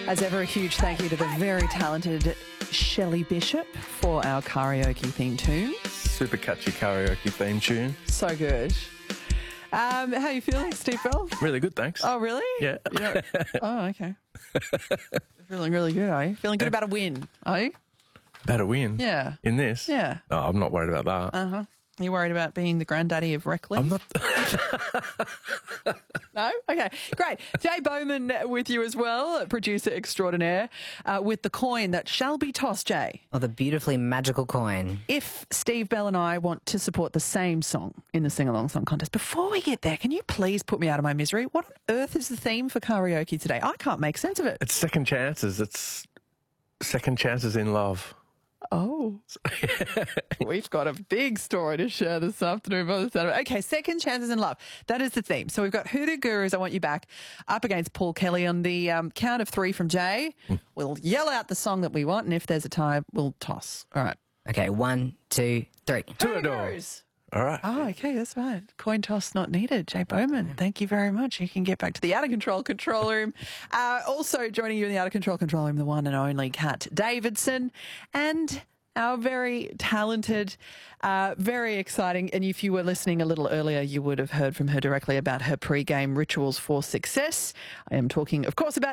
As ever, a huge thank you to the very talented Shelley Bishop for our karaoke theme tune. Super catchy karaoke theme tune. So good. How are you feeling, Steve Bell? Really good, thanks. Oh, really? Yeah. Oh, okay. Feeling really good, are you? Feeling good about a win, are you? About a win? Yeah. In this? Yeah. Oh, I'm not worried about that. Uh-huh. You worried about being the granddaddy of Reckless? I'm not... No? Okay, great. Jay Bowman with you as well, producer extraordinaire, with the coin that shall be tossed, Jay. Oh, the beautifully magical coin. If Steve Bell and I want to support the same song in the sing-along song contest, before we get there, can you please put me out of my misery? What on earth is the theme for karaoke today? I can't make sense of it. It's second chances. It's second chances in love. Oh, we've got a big story to share this afternoon by the sound of it. Okay, second chances in love. That is the theme. So we've got Hoodoo Gurus, I Want You Back, up against Paul Kelly on the count of three from Jay. We'll yell out the song that we want, and if there's a tie, we'll toss. All right. Okay, 1, 2, 3. Hoodoo Gurus. All right. Oh, okay, that's right. Coin toss not needed. Jay Bowman, thank you very much. You can get back to the Out of Control control room. Also joining you in the Out of Control control room, the one and only Kat Davidson, and our very talented, very exciting, and if you were listening a little earlier, you would have heard from her directly about her pre-game rituals for success. I am talking, of course, about